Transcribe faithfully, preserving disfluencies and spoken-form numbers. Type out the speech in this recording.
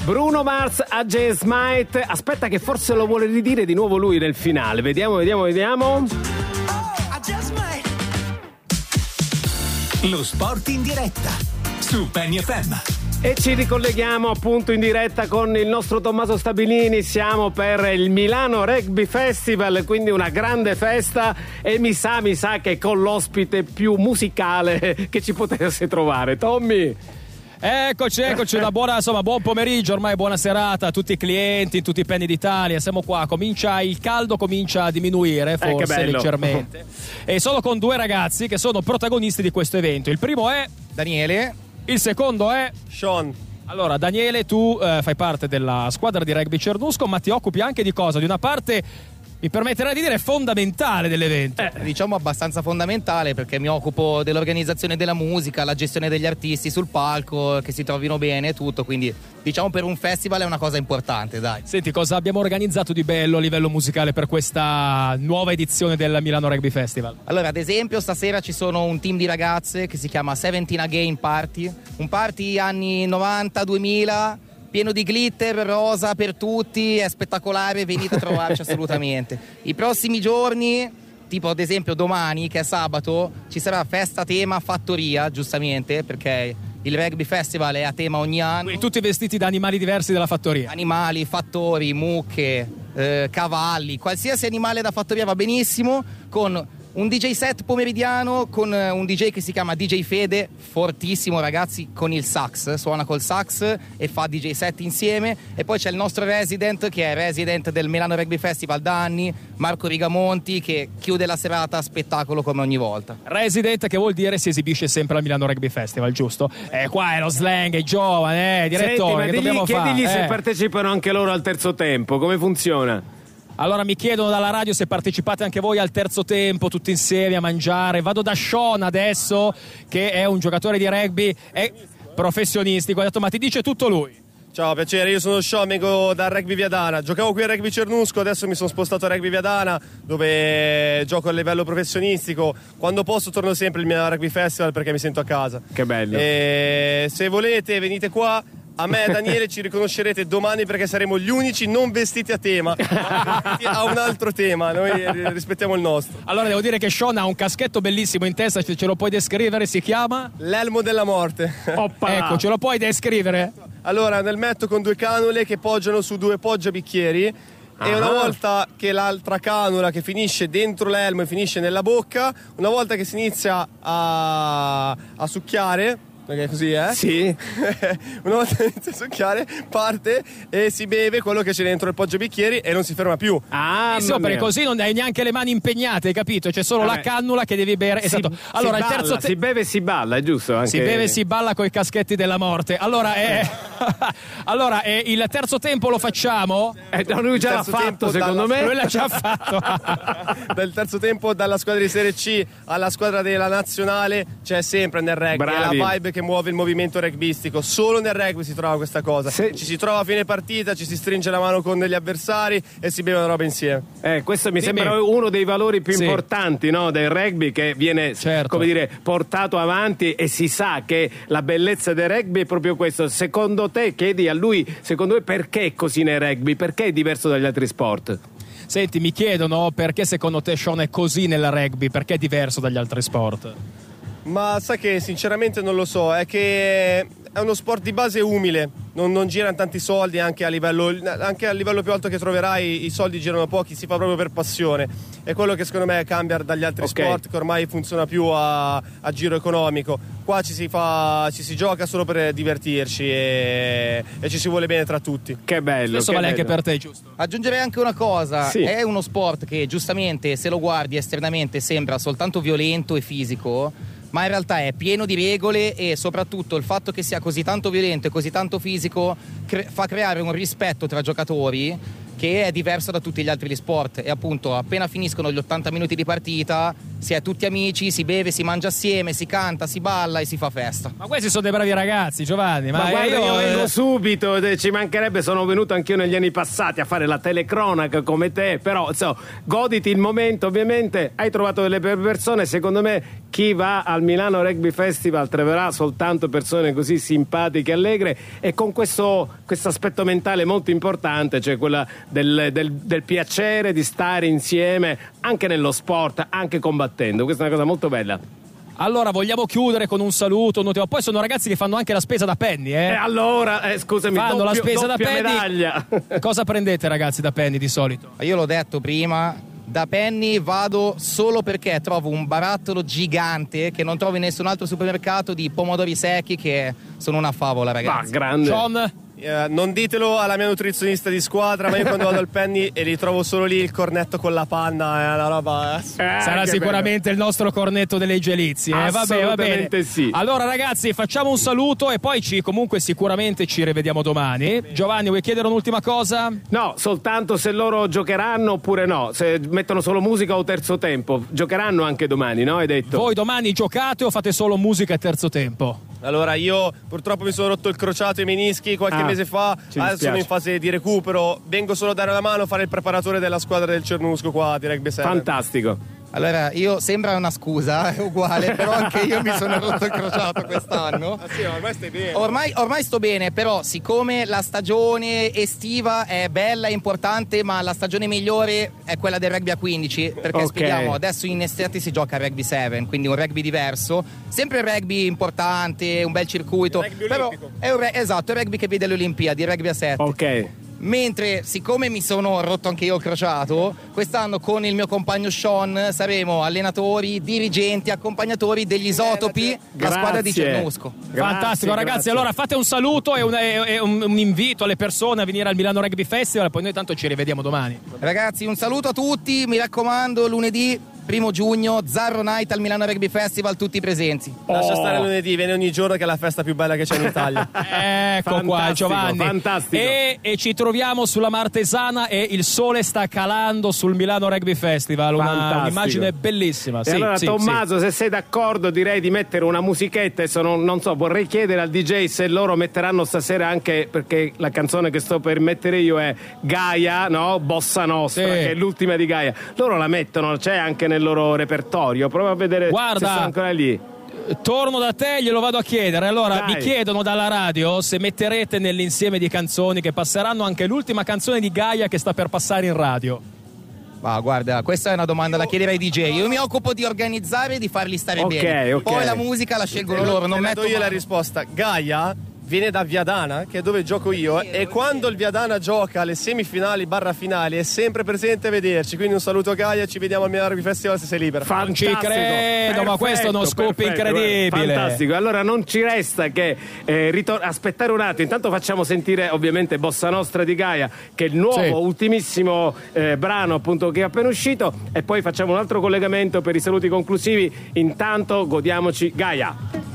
Bruno Mars a J. Smite. Aspetta che forse lo vuole ridire di nuovo lui nel finale. Vediamo, vediamo, vediamo. Lo sport in diretta su Penny F M. E ci ricolleghiamo appunto in diretta con il nostro Tommaso Stabilini. Siamo per il Milano Rugby Festival, quindi una grande festa, e mi sa, mi sa che con l'ospite più musicale che ci potesse trovare. Tommy. Eccoci, eccoci, una buona, insomma, buon pomeriggio, ormai buona serata a tutti i clienti, tutti i penny d'Italia. Siamo qua, comincia il caldo, comincia a diminuire, forse eh, leggermente. E sono con due ragazzi che sono protagonisti di questo evento. Il primo è Daniele. Il secondo è Sean. Allora, Daniele, tu eh, fai parte della squadra di rugby Cernusco, ma ti occupi anche di cosa? Di una parte, mi permetterei di dire, fondamentale dell'evento. Eh, diciamo abbastanza fondamentale, perché mi occupo dell'organizzazione della musica, la gestione degli artisti sul palco, che si trovino bene e tutto, quindi diciamo per un festival è una cosa importante, dai. Senti, cosa abbiamo organizzato di bello a livello musicale per questa nuova edizione del Milano Rugby Festival? Allora, ad esempio, stasera ci sono un team di ragazze che si chiama Seventeen Again Party, un party anni novanta duemila, pieno di glitter, rosa per tutti, è spettacolare, venite a trovarci assolutamente. I prossimi giorni, tipo ad esempio domani, che è sabato, ci sarà festa tema fattoria, giustamente, perché il Rugby Festival è a tema ogni anno. Quindi tutti vestiti da animali diversi della fattoria. Animali, fattori, mucche, eh, cavalli, qualsiasi animale da fattoria va benissimo, con un D J set pomeridiano, con un D J che si chiama D J Fede, fortissimo ragazzi, con il sax, suona col sax e fa D J set insieme. E poi c'è il nostro resident, che è resident del Milano Rugby Festival da anni, Marco Rigamonti, che chiude la serata a spettacolo come ogni volta. Resident, che vuol dire si esibisce sempre al Milano Rugby Festival, giusto? Eh, qua è lo slang, è giovane, eh, direttore. Senti, ma che digli, dobbiamo fare? chiedigli se Eh. partecipano anche loro al terzo tempo, come funziona? Allora mi chiedono dalla radio se partecipate anche voi al terzo tempo, tutti insieme a mangiare. Vado da Sean adesso, che è un giocatore di rugby, è professionistico. Ho detto, ma ti dice tutto lui. Ciao, piacere, io sono Sean, vengo dal Rugby Viadana. Giocavo qui a Rugby Cernusco, adesso mi sono spostato a Rugby Viadana, dove gioco a livello professionistico. Quando posso torno sempre al Milano Rugby Festival perché mi sento a casa. Che bello. E se volete venite qua. A me e Daniele ci riconoscerete domani perché saremo gli unici non vestiti a tema, ma vestiti a un altro tema. Noi rispettiamo il nostro. Allora devo dire che Sean ha un caschetto bellissimo in testa, ce lo puoi descrivere? Si chiama? L'elmo della morte. Oppa. Ecco, ce lo puoi descrivere? Allora, nel metto con due canule che poggiano su due poggiabicchieri. E una volta che l'altra canula che finisce dentro l'elmo e finisce nella bocca, una volta che si inizia a, a succhiare, perché così è? Sì. Una volta che inizia a succhiare, parte e si beve quello che c'è dentro il poggiabicchieri e non si ferma più. Ah, Sì, perché così non hai neanche le mani impegnate, hai capito? C'è solo Vabbè. la cannula che devi bere. Esatto. Si, Allora, si il terzo balla, te- si beve e si balla, è giusto? Anche... Si beve e si balla coi caschetti della morte. Allora, eh, allora eh, il terzo tempo lo facciamo? Eh, no, lui già l'ha terzo fatto, tempo secondo dalla- me. Lui l'ha già fatto. Dal terzo tempo, dalla squadra di Serie C alla squadra della nazionale, c'è sempre nel rugby. Bravi. È la vibe che muove il movimento rugbistico. Solo nel rugby si trova questa cosa. Se- Ci si trova a fine partita, ci si stringe la mano con degli avversari e si beve una roba insieme. Eh, questo mi Dimmi. sembra uno dei valori più Sì. importanti, no, del rugby, che viene Certo. come dire, portato avanti, e si sa che la bellezza del rugby è proprio questo. Secondo te, chiedi a lui, secondo me perché è così nel rugby? Perché è diverso dagli altri sport? Senti, mi chiedono perché secondo te Sean è così nel rugby, perché è diverso dagli altri sport? Ma sai che sinceramente non lo so, è che è uno sport di base umile, non, non girano tanti soldi, anche a, livello, anche a livello più alto che troverai i soldi girano pochi, si fa proprio per passione. È quello che secondo me cambia dagli altri Ok. sport, che ormai funziona più a, a giro economico. Qua ci si, fa, ci si gioca solo per divertirci e, e ci si vuole bene tra tutti. Che bello. Questo che vale anche bello. per te, giusto? Aggiungerei anche una cosa, Sì. è uno sport che giustamente se lo guardi esternamente sembra soltanto violento e fisico, ma in realtà è pieno di regole, e soprattutto il fatto che sia così tanto violento e così tanto fisico cre- fa creare un rispetto tra giocatori che è diverso da tutti gli altri sport, e appunto appena finiscono gli ottanta minuti di partita si è tutti amici, si beve, si mangia assieme, si canta, si balla e si fa festa. Ma questi sono dei bravi ragazzi, Giovanni. Ma, Ma guarda, io, io vengo eh, subito, eh, ci mancherebbe, sono venuto anch'io negli anni passati a fare la telecronaca come te, però so, goditi il momento, ovviamente hai trovato delle persone, secondo me chi va al Milano Rugby Festival troverà soltanto persone così simpatiche e allegre, e con questo aspetto mentale molto importante, cioè quella del, del, del piacere di stare insieme anche nello sport, anche combattendo. Questa è una cosa molto bella. Allora vogliamo chiudere con un saluto, un ultimo. Poi sono ragazzi che fanno anche la spesa da Penny, eh? E allora, eh, scusami, fanno doppio, la spesa da doppia Penny. medaglia. Cosa prendete, ragazzi, da Penny di solito? Io l'ho detto prima, da Penny vado solo perché trovo un barattolo gigante che non trovo in nessun altro supermercato di pomodori secchi, che sono una favola, ragazzi. Ma grande. John? Eh, non ditelo alla mia nutrizionista di squadra, ma io quando vado al Penny e li trovo solo lì il cornetto con la panna, è una roba. Eh. Eh, Sarà che sicuramente bello. il nostro cornetto delle Igelizi, eh? Va bene, va bene. Assolutamente sì. Allora ragazzi, facciamo un saluto e poi ci, comunque sicuramente ci rivediamo domani. Giovanni, vuoi chiedere un'ultima cosa? No, soltanto se loro giocheranno oppure no, se mettono solo musica o terzo tempo. Giocheranno anche domani, no? Hai detto? Voi domani giocate o fate solo musica e terzo tempo? Allora, io purtroppo mi sono rotto il crociato e i menischi qualche Ah, mese fa, ci adesso dispiace. sono in fase di recupero, vengo solo a dare una mano a fare il preparatore della squadra del Cernusco qua di Rugby sette. Fantastico. Allora, io sembra una scusa, è uguale, però anche io mi sono rotto il crociato quest'anno. Ah sì, ormai stai bene. Ormai, ormai sto bene, però siccome la stagione estiva è bella e importante, ma la stagione migliore è quella del rugby a quindici, perché Ok. spieghiamo, adesso in estate si gioca a rugby sette, quindi un rugby diverso, sempre rugby importante, un bel circuito, Il rugby però olimpico. è un re- esatto, il rugby che vede le Olimpiadi, il rugby a sette. Ok. Mentre, siccome mi sono rotto anche io il crociato, quest'anno con il mio compagno Sean saremo allenatori, dirigenti, accompagnatori degli Isotopi, la Grazie. squadra di Cernusco. Grazie, Fantastico, ragazzi. grazie. Allora fate un saluto e un, e un- un invito alle persone a venire al Milano Rugby Festival, poi noi tanto ci rivediamo domani. Ragazzi, un saluto a tutti, mi raccomando, lunedì primo giugno, Zarro Night al Milano Rugby Festival, tutti presenti. Lascia Oh. stare lunedì, viene ogni giorno che è la festa più bella che c'è in Italia. Ecco qua Fantastico, Giovanni. fantastico. E, e ci troviamo sulla Martesana e il sole sta calando sul Milano Rugby Festival. Una, Fantastico. un'immagine bellissima. E Sì, allora sì, Tommaso, sì. se sei d'accordo, direi di mettere una musichetta. Adesso non, non so, vorrei chiedere al D J se loro metteranno stasera anche, perché la canzone che sto per mettere io è Gaia, no? Bossa Nostra, Sì. che è l'ultima di Gaia. Loro la mettono, c'è anche nel loro repertorio. Prova a vedere Guarda. se sono ancora lì. Torno da te, glielo vado a chiedere. Allora, Dai. mi chiedono dalla radio se metterete nell'insieme di canzoni che passeranno anche l'ultima canzone di Gaia che sta per passare in radio. Ma guarda, questa è una domanda da chiedere ai D J. Io mi occupo di organizzare e di farli stare Ok, bene. ok. Poi la musica la scelgono loro, non Te metto do io la mano. risposta. Gaia viene da Viadana, che è dove gioco io, e quando il Viadana gioca alle semifinali barra finali è sempre presente a vederci. Quindi un saluto a Gaia, ci vediamo al Milano Rugby Festival se sei libera. Non ci Fantastico. credo, ma questo è uno scoop perfetto, incredibile. Fantastico. Allora non ci resta che eh, ritor- aspettare un attimo. Intanto facciamo sentire ovviamente Bossa Nostra di Gaia, che è il nuovo, Sì. ultimissimo eh, brano appunto che è appena uscito, e poi facciamo un altro collegamento per i saluti conclusivi. Intanto godiamoci Gaia.